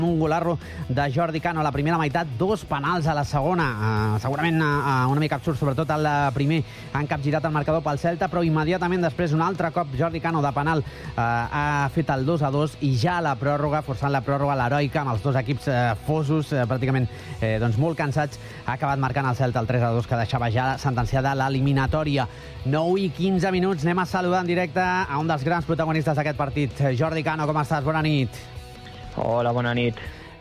Un golarro de Jordi Cano a la primera meitat, 2 penals a la segona. Segurament una mica absurd, sobretot el primer han capgirat el marcador pel Celta, però immediatament després un altre cop Jordi Cano de penal ha fet el 2-2 i ja a la pròrroga, forçant la pròrroga l'heroica, amb els dos equips fosos, pràcticament molt cansats, ha acabat marcant el Celta el 3-2 que deixava ja sentenciada l'eliminatòria. 9 i 15 minuts, anem a saludar en directe a un dels grans protagonistes d'aquest partit. Jordi Cano, com estàs? Bona nit. Hola, bona nit.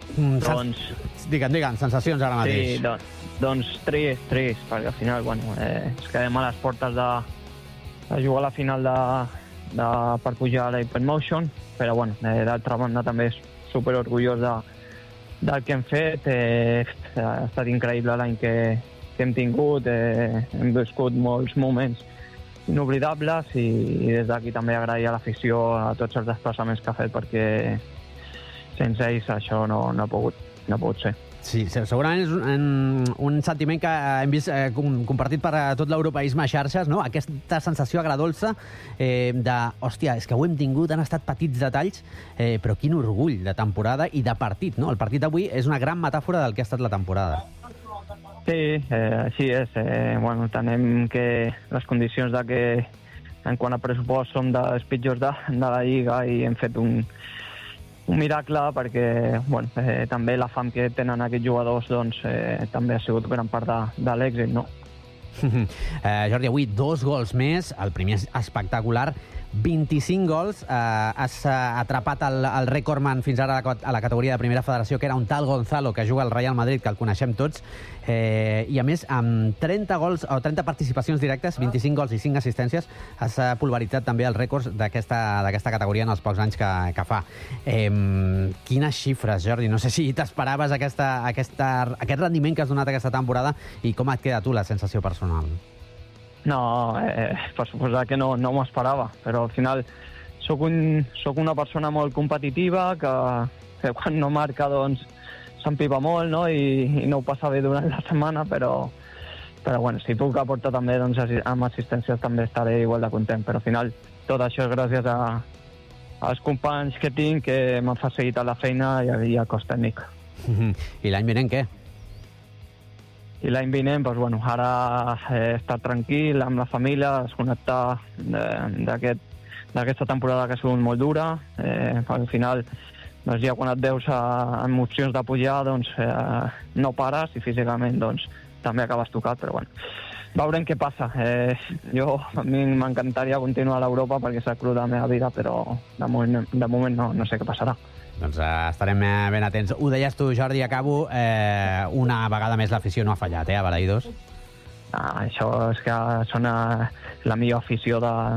Digue'm, sensacions ara mateix. Sí, doncs trist, perquè al final, ens quedem a les portes de jugar a la final per pujar a la Hypermotion, però d'altra banda també és superorgullós del que hem fet. Ha estat increïble l'any que hem tingut, hem viscut molts moments inoblidables i des d'aquí també agrair a l'afició a tots els desplaçaments que ha fet, perquè sense ells això no ha pogut ser. Sí, segurament és un sentiment que hem vist compartit per tot l'europeisme a xarxes, no? Aquesta sensació agradolça hòstia, és que ho hem tingut, han estat petits detalls, però quin orgull de temporada i de partit, no? El partit d'avui és una gran metàfora del que ha estat la temporada. Sí, així és. Entenem que les condicions de que en quant a pressupost som dels pitjors de la Lliga i hem fet un miracle, perquè també la fam que tenen aquests jugadors també ha sigut gran part de l'èxit, no? Jordi, avui 2 gols més, el primer espectacular, 25 gols, has atrapat el rècordman fins ara a la categoria de primera federació, que era un tal Gonzalo, que juga al Real Madrid, que el coneixem tots, i a més, amb 30 gols o 30 participacions directes, 25 gols i 5 assistències, has pulveritzat també els rècords d'aquesta categoria en els pocs anys que fa. Quines xifres, Jordi? No sé si t'esperaves aquest rendiment que has donat aquesta temporada i com et queda tu la sensació personal? No, per suposar que no m'ho esperava, però al final soc una persona molt competitiva que quan no marca s'empipa molt, no? I no ho passa bé durant la setmana, però si puc aportar també amb assistències també estaré igual de content, però al final tot això és gràcies als companys que tinc que m'han facilitat la feina i el cos tècnic. I l'any vinent què? I l'any vinent, ara estar tranquil amb la família, desconnectar d'aquesta temporada que ha sigut molt dura. Al final, ja quan et veus amb emocions de pujar, no pares i físicament també acabes tocat, però veurem què passa. A mi m'encantaria continuar a l'Europa perquè és el club de la meva vida, però de moment no sé què passarà. Doncs estarem ben atents. Ho deies tu, Jordi, acabo. Una vegada més l'afició no ha fallat, a Balaïdos? Això és que són la millor afició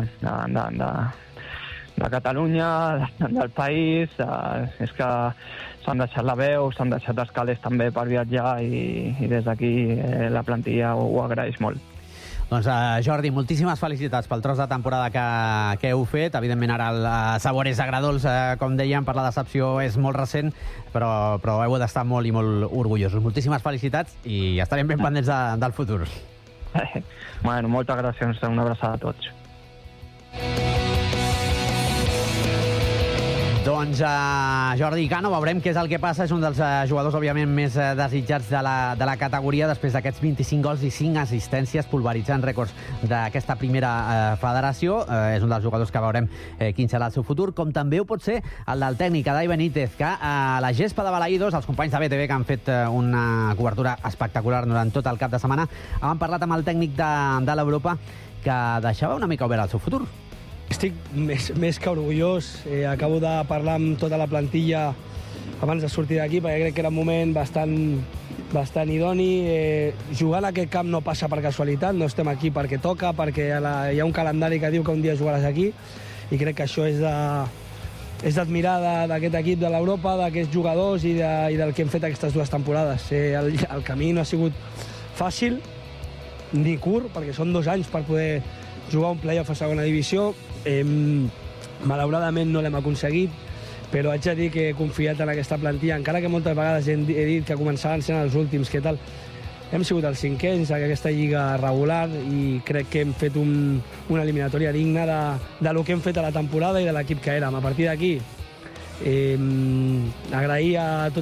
de Catalunya, del país. És que s'han deixat la veu, s'han deixat els calés també per viatjar i des d'aquí la plantilla ho agraeix molt. Doncs, Jordi, moltíssimes felicitats pel tros de temporada que heu fet. Evidentment, ara el sabor és agradolç, com dèiem, per la decepció és molt recent, però heu d'estar molt i molt orgullosos. Moltíssimes felicitats i estarem ben pendents del futur. Moltes gràcies. Una abraçada a tots. Doncs Jordi Cano, veurem què és el que passa. És un dels jugadors, òbviament, més desitjats de la categoria, després d'aquests 25 gols i 5 assistències, pulveritzant rècords d'aquesta primera federació. És un dels jugadors que veurem quin serà el seu futur, com també ho pot ser el del tècnic, Adai Benítez, que a la gespa de Balaïdos, els companys de BTV, que han fet una cobertura espectacular durant tot el cap de setmana, han parlat amb el tècnic de l'Europa, que deixava una mica obert el seu futur. Estic més que orgullós. Acabo de parlar amb tota la plantilla abans de sortir d'aquí, perquè crec que era un moment bastant idoni. Jugar en aquest camp no passa per casualitat, no estem aquí perquè toca, perquè hi ha un calendari que diu que un dia jugaràs aquí, i crec que això és d'admirar d'aquest equip de l'Europa, d'aquests jugadors i del que hem fet aquestes 2 temporades. El camí no ha sigut fàcil ni curt, perquè són 2 anys per poder jugar un play-off a segona divisió. Malauradament no l'hem aconseguit, però haig de dir que he confiat en aquesta plantilla, encara que moltes vegades he dit que començaven sent els últims, que tal. Hem sigut els 5ens d'aquesta lliga regular i crec que hem fet una eliminatòria digna de lo que hem fet a la temporada i de l'equip que érem. A partir d'aquí Agrair a tots